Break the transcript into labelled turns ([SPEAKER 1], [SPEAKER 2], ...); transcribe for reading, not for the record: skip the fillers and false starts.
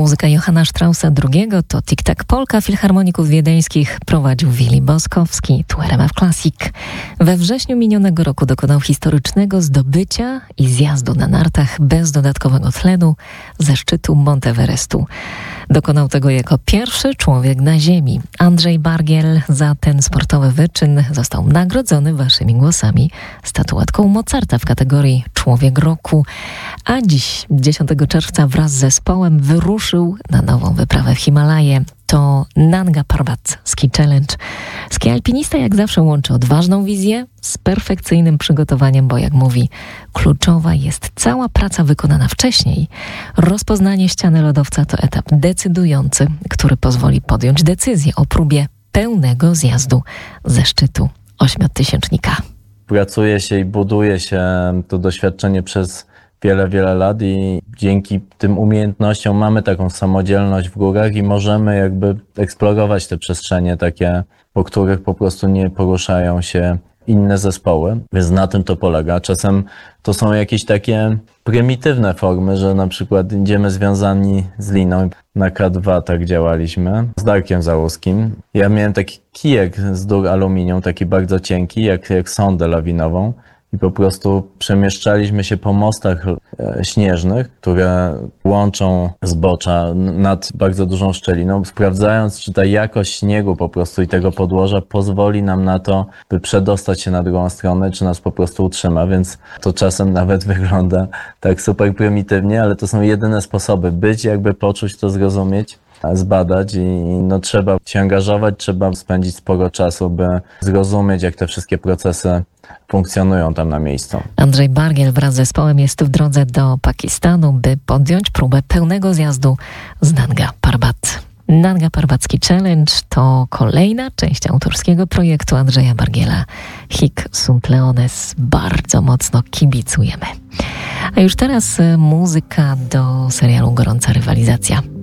[SPEAKER 1] Muzyka Johanna Straussa II to Tik-Tak Polka Filharmoników Wiedeńskich prowadził Willi Boskowski, tu RMF Classic. We wrześniu minionego roku dokonał historycznego zdobycia i zjazdu na nartach bez dodatkowego tlenu ze szczytu Monteverestu. Dokonał tego jako pierwszy człowiek na ziemi. Andrzej Bargiel za ten sportowy wyczyn został nagrodzony waszymi głosami statuetką Mozarta w kategorii Człowiek Roku. A dziś, 10 czerwca, wraz z zespołem wyruszył na nową wyprawę w Himalaje. To Nanga Parbat Ski Challenge. Ski alpinista jak zawsze łączy odważną wizję z perfekcyjnym przygotowaniem, bo jak mówi, kluczowa jest cała praca wykonana wcześniej. Rozpoznanie ściany lodowca to etap decydujący, który pozwoli podjąć decyzję o próbie pełnego zjazdu ze szczytu ośmiotysięcznika.
[SPEAKER 2] Pracuje się i buduje się to doświadczenie przez wiele lat i dzięki tym umiejętnościom mamy taką samodzielność w górach i możemy jakby eksplorować te przestrzenie takie, po których po prostu nie poruszają się inne zespoły, więc na tym to polega. Czasem to są jakieś takie prymitywne formy, że na przykład idziemy związani z liną. Na K2 tak działaliśmy z Darkiem Załuskim. Ja miałem taki kijek z dur aluminium, taki bardzo cienki, jak sondę lawinową. I po prostu przemieszczaliśmy się po mostach śnieżnych, które łączą zbocza nad bardzo dużą szczeliną, sprawdzając, czy ta jakość śniegu po prostu i tego podłoża pozwoli nam na to, by przedostać się na drugą stronę, czy nas po prostu utrzyma, więc to czasem nawet wygląda tak super prymitywnie, ale to są jedyne sposoby być, jakby poczuć to, zrozumieć, zbadać i trzeba się angażować, trzeba spędzić sporo czasu, by zrozumieć, jak te wszystkie procesy funkcjonują tam na miejscu.
[SPEAKER 1] Andrzej Bargiel wraz z zespołem jest w drodze do Pakistanu, by podjąć próbę pełnego zjazdu z Nanga Parbat. Nanga Parbat Ski Challenge to kolejna część autorskiego projektu Andrzeja Bargiela. Hic sunt leones. Bardzo mocno kibicujemy. A już teraz muzyka do serialu Gorąca rywalizacja.